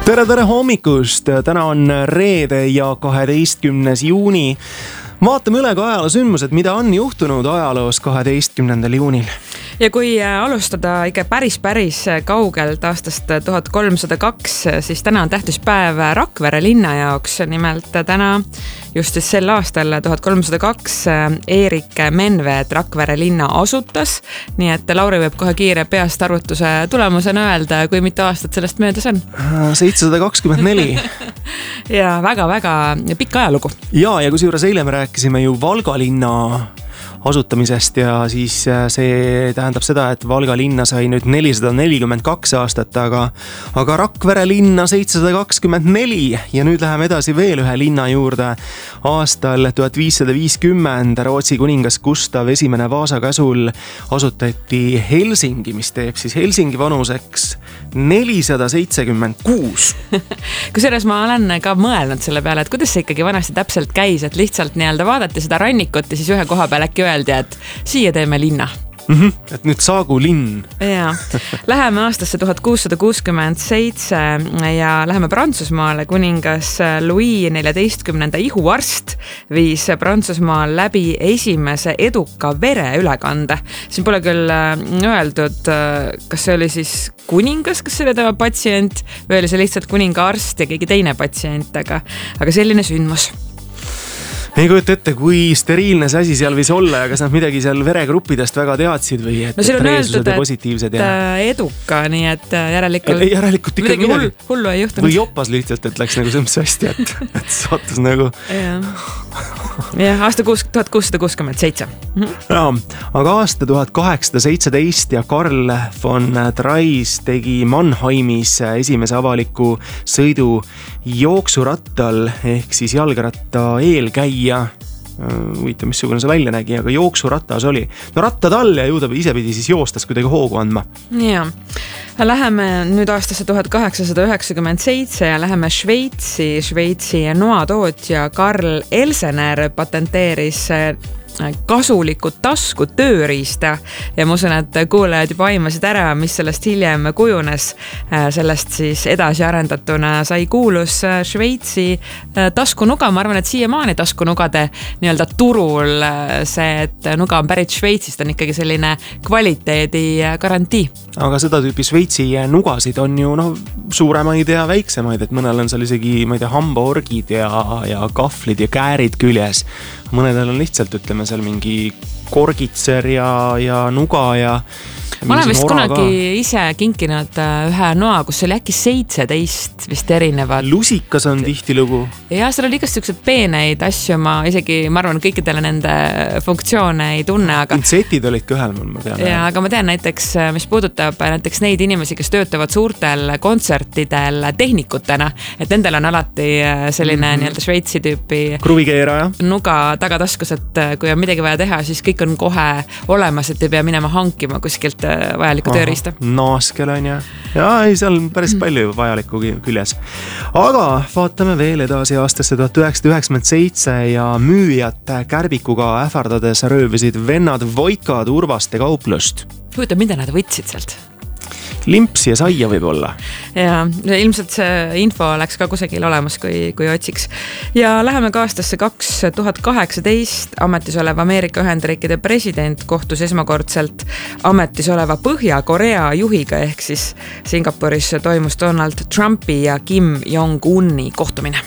Tere hommikust! Täna on reede ja 12. juuni. Vaatame üle ka ajaloosündmused, mida on juhtunud ajaloos 12. juunil. Ja kui alustada ikka päris kaugelt aastast 1302, siis täna on tähtispäev Rakvere linna jaoks. Nimelt täna just siis sel aastal 1302 Eerik Menveet Rakvere linna asutas. Nii et Lauri võib kohe kiire peast arvutuse tulemusena öelda, kui mitu aastat sellest möödas on. 724. Ja väga pikk ajalugu. Ja kusjuures eile me rääkisime ju Valga linna asutamisest ja siis see tähendab seda, et Valga linna sai nüüd 442 aastat, aga Rakvere linna 724 ja nüüd läheme edasi veel ühe linna juurde. Aastal 1550 Rootsi kuningas Gustav I Vaasa käsul asutati Helsingi, mis teeb siis Helsingi vanuseks 476. Kusjuures ma olen ka mõelnud selle peale, et kuidas see ikkagi vanasti täpselt käis, et lihtsalt vaadati seda rannikut ja siis ühe koha peal äkki öeldi, et siia teeme linna. Et nüüd saagu linn. Ja. Läheme aastasse 1667 ja läheme Prantsusmaale. Kuningas Louis XIV ihuarst viis Prantsusmaal läbi esimese eduka vereülekande. Siin pole küll öeldud, kas see oli siis kuningas, kas see oli tema patsient või oli see lihtsalt kuningaarst ja keegi teine patsient, aga selline sündmus. Ei kujuta ette, kui steriilne see asi seal võis olla ja kas nad midagi seal veregruppidest väga teadsid või et reesused ja positiivsed. No eduka, nii et järelikult ikka midagi hullu ei juhtunud. Või jopas lihtsalt, et läks nagu sõmps hästi, et sattus nagu. Ja aasta 1667. Ja, aga aasta 1817 ja Karl von Drais tegi Mannheimis esimese avaliku sõidu jooksurattal ehk siis jalgratta eelkäija. Huvitav, missugune see välja nägi, aga jooksurataas oli. No rattad all ja ju ta ise pidi siis joostas kuidagi hoogu andma. Ja, läheme nüüd aastasse 1897 ja läheme Šveitsi noatootja Karl Elsener patenteeris kasulikud tasku tööriista ja ma usun, et kuulajad juba aimasid ära, mis sellest hiljem kujunes. Sellest siis edasi arendatuna sai kuulus Šveitsi taskunuga. Ma arvan, et siiamaani taskunugade nii-öelda turul see, et nuga on pärit Šveitsist, on ikkagi selline kvaliteedi garantii. Aga seda tüüpi Šveitsi nugasid on ju suuremaid ja väiksemaid, et mõnel on seal isegi, ma ei tea, hambaorgid ja kahvlid ja käärid küljes. Mõnedel on lihtsalt, ütleme, seal mingi korgitser ja nuga ja ma olen vist kunagi ise kinkinud ühe noa, kus oli äkki 17 vist erinevad. Lusikas on tihti lugu. Ja seal oli igasugused peeneid asju, ma arvan, kõikidele nende funktsioone ei tunne. Aga pintsetid olid ka ühel mul, ma tean. Ja, aga ma tean näiteks, mis puudutab näiteks neid inimesi, kes töötavad suurtel kontsertidel tehnikutena, et nendel on alati selline nii-öelda Šveitsi tüüpi kruvikeeraja nuga tagataskus, et kui on midagi vaja teha, siis kõik on kohe olemas, et ei pea minema hankima kuskilt vajalikku tööriista. Naaskel on ja ei, seal on päris palju vajalikku küljes. Aga vaatame veel edasi aastasse 1997 ja müüjat kärbikuga ähvardades röövisid vennad Voikad Urvaste kauplust. Huvitav, mida nad võtsid sealt? Limpsi ja saia võib olla. Ja ilmselt see info läks ka kusagil olemas, kui otsiks. Ja läheme ka aastasse 2018. Ametis oleva Ameerika Ühendriikide president kohtus esmakordselt ametis oleva Põhja-Korea juhiga ehk siis Singapuris toimus Donald Trumpi ja Kim Jong-uni kohtumine.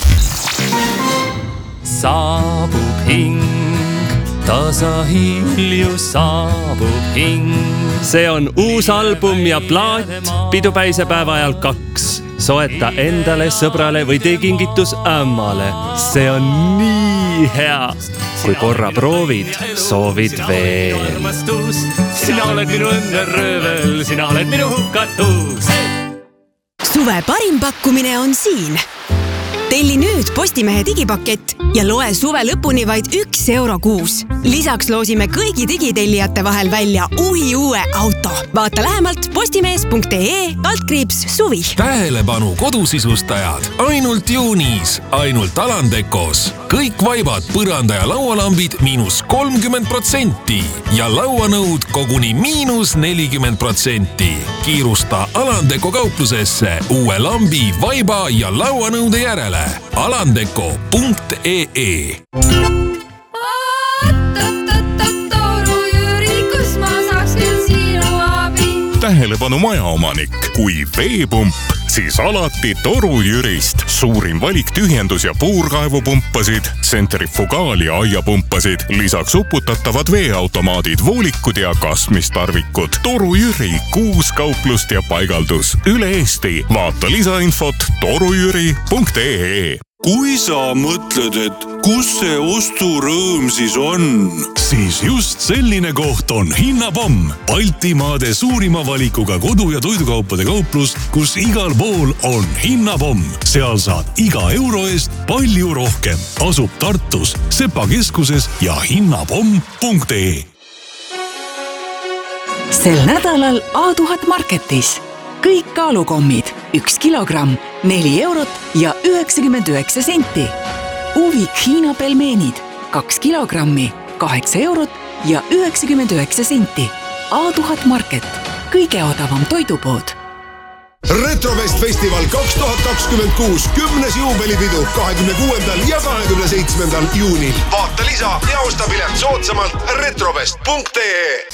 Saabub hing, tasa hilju saabub hing. See on uus album ja plaat pidupäisepäeva ajal 2. Soeta endale, sõbrale või tee kingitus ämmale. See on nii hea. Kui korra proovid, soovid veel. Sina oled minu õnneröövel, sina oled minu hukatus. Suve parim pakkumine on siin. Telli nüüd Postimehe digipakett ja loe suve lõpuni vaid €1 kuus. Lisaks loosime kõigi digitellijate vahel välja uue auto. Vaata lähemalt postimees.ee/suvi. Tähelepanu kodusisustajad! Ainult juunis, ainult Alandekos. Kõik vaibad, põranda ja laualambid -30% ja lauanõud koguni -40%. Kiirusta Alandeko kauplusesse uue lambi, vaiba ja lauanõude järele. Alandeko.ee. Tähelepanu majaomanik, kui veepump, siis alati Toru Jürist. Suurim valik tühjendus- ja puurkaevupumpasid, tsentrifugaal- ja aiapumpasid, lisaks uputatavad veeautomaadid, voolikud ja kasmistarvikud. Toru Jüri, 6 kauplust ja paigaldus üle Eesti. Vaata lisainfot torujüri.ee. Kui sa mõtled, et kus see osturõõm siis on? Siis just selline koht on Hinnapomm. Baltimaade suurima valikuga kodu- ja toidukaupade kauplus, kus igal pool on Hinnapomm. Seal saad iga euro eest palju rohkem. Asub Tartus, Sepa keskuses ja hinnapomm.ee. Sel nädalal A1000 Marketis. Kõik kaalukommid, 1 kilogramm, 4 eurot ja 99 senti. Uvik Hiina pelmeenid, 2 kilogrammi, 8 eurot ja 99 senti. A1000 Market, kõige odavam toidupood. Retrofest festival 2026, 10. juubelipidu 26. ja 27. juunil. Vaata lisa ja osta pilet soodsamalt retrofest.ee.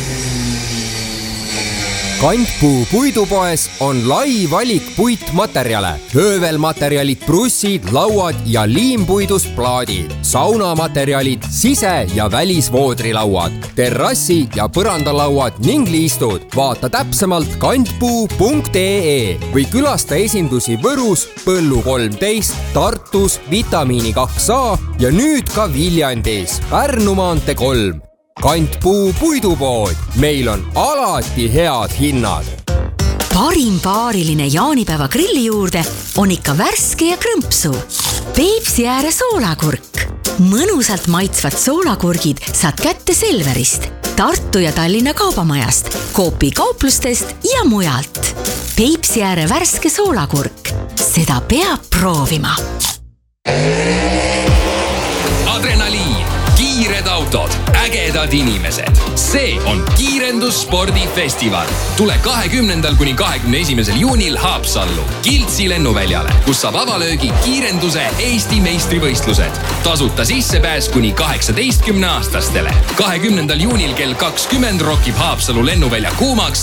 Kantpuu puidupoes on lai valik puitmaterjale. Höövelmaterjalid, brussid, lauad ja liimpuidust plaadid. Saunamaterjalid, sise- ja välisvoodrilauad, terrassi- ja põrandalauad ning liistud. Vaata täpsemalt kantpuu.ee või külasta esindusi Võrus, Põllu 13, Tartus, Vitamiini 2A ja nüüd ka Viljandis, Pärnu maantee 3. Kantpuu puidupood, meil on alati head hinnad. Parim paariline jaanipäeva grilli juurde on ikka värske ja krõmpsu. Peipsi ääre soolakurk. Mõnusalt maitsvad soolakurgid saad kätte Selverist, Tartu ja Tallinna kaubamajast, Coopi kauplustest ja mujalt. Peipsi ääre värske soolakurk. Seda peab proovima. Adrenaliin, kiired autod, ägedad inimesed. See on kiirendusspordifestival. Tule 20. kuni 21. juunil Haapsallu, Kiltsi lennuväljale, kus saab avalöögi kiirenduse Eesti meistrivõistlused. Tasuta sissepääs kuni 18-aastastele. 20. juunil kell 20 rokib Haapsalu lennuvälja kuumaks